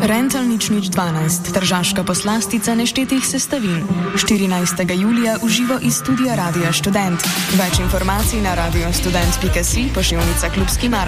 Rental nič 12, tržaška poslastica neštetih sestavin. 14. julija v živo iz studia Radia Študent. Več informacij na radiostudent.si, pošiljnica Klubski maraton.